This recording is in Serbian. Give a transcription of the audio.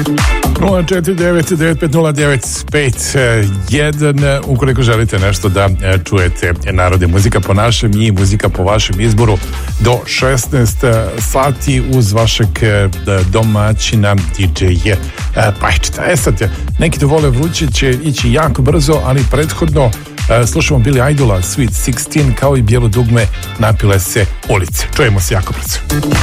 049950951 ukoliko želite nešto da čujete narode muzika po našem i muzika po vašem izboru do 16 sati uz vašeg domaćina DJ Pajčeta. Sad, neki to vole vruće, će ići jako brzo, ali prethodno slušamo Billy Idola, Sweet 16, kao i Bijelo dugme, Napile se ulice. Čujemo se jako brzo.